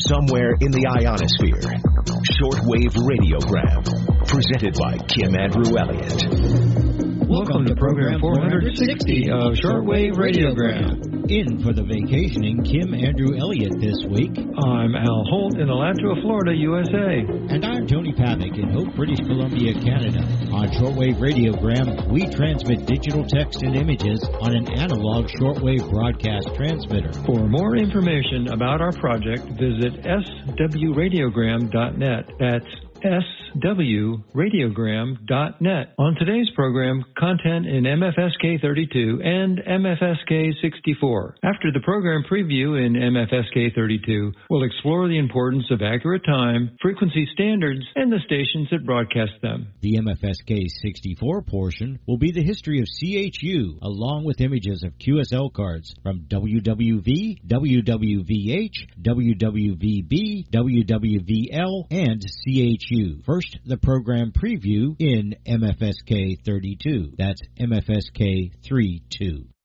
somewhere in the ionosphere. Shortwave Radiogram, presented by Kim Andrew Elliott. Welcome to program 460 of Shortwave Radiogram. In for the vacationing Kim Andrew Elliott this week. I'm Al Holt in Alachua, Florida, USA. And I'm Tony Pavick in Hope, British Columbia, Canada. On Shortwave Radiogram, we transmit digital text and images on an analog shortwave broadcast transmitter. For more information about our project, visit swradiogram.net. That's swradiogram.net. On today's program, content in MFSK32 and MFSK64. After the program preview in MFSK32, we'll explore the importance of accurate time, frequency standards, and the stations that broadcast them. The MFSK64 portion will be the history of CHU, along with images of QSL cards from WWV, WWVH, WWVB, WWVL, and CHU. First, the program preview in MFSK 32. That's MFSK 32.